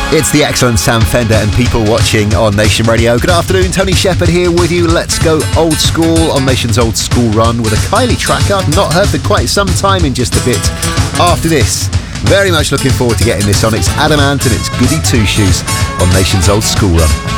It's the excellent Sam Fender and People Watching on Nation Radio. Good afternoon, Tony Shepherd here with you. Let's go old school on Nation's Old School Run with a Kylie track I've not heard for quite some time in just a bit. After this, very much looking forward to getting this on. It's Adamant and it's Goody Two Shoes on Nation's Old School Run.